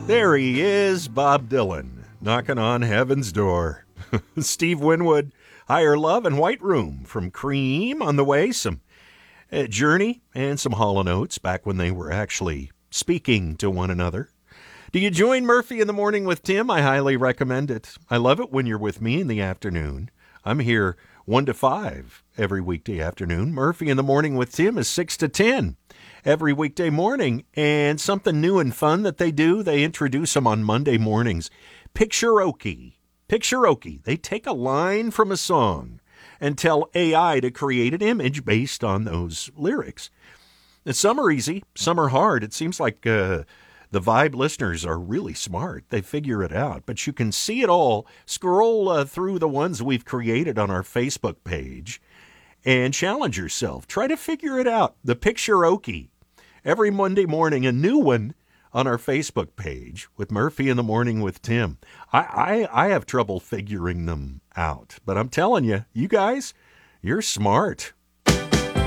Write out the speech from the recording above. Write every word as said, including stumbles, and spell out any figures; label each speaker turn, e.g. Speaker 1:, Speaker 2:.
Speaker 1: There he is, Bob Dylan, knocking on heaven's door. Steve Winwood, Higher Love and White Room from Cream on the way. Some uh, Journey and some Hall and Oates back when they were actually speaking to one another. Do you join Murphy in the Morning with Tim? I highly recommend it. I love it when you're with me in the afternoon. I'm here one to five every weekday afternoon. Murphy in the Morning with Tim is six to ten every weekday morning. And something new and fun that they do, they introduce them on Monday mornings. Pictureokey. Pictureokey. They take a line from a song and tell A I to create an image based on those lyrics. And some are easy, some are hard. It seems like uh, the Vibe listeners are really smart. They figure it out. But you can see it all. Scroll uh, through the ones we've created on our Facebook page and challenge yourself. Try to figure it out. The Pictureokey. Every Monday morning, a new one on our Facebook page with Murphy in the Morning with Tim. I, I, I have trouble figuring them out. But I'm telling you, you guys, you're smart.